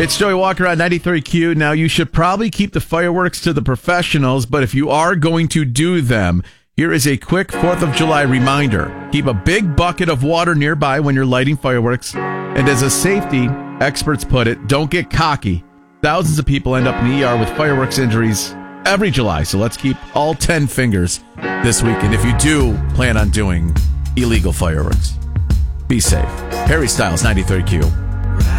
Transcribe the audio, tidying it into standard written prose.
It's Joey Walker on 93Q. Now, you should probably keep the fireworks to the professionals, but if you are going to do them, here is a quick 4th of July reminder. Keep a big bucket of water nearby when you're lighting fireworks. And as a safety, experts put it, don't get cocky. Thousands of people end up in the ER with fireworks injuries every July, so let's keep all 10 fingers this weekend if you do plan on doing illegal fireworks. Be safe. Harry Styles, 93Q.